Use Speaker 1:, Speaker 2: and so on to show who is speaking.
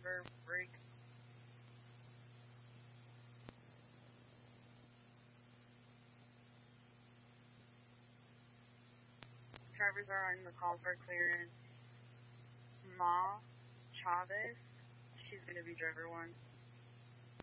Speaker 1: driver break. Drivers are on the call for clearance. Ma Chavez, she's going to be driver 1.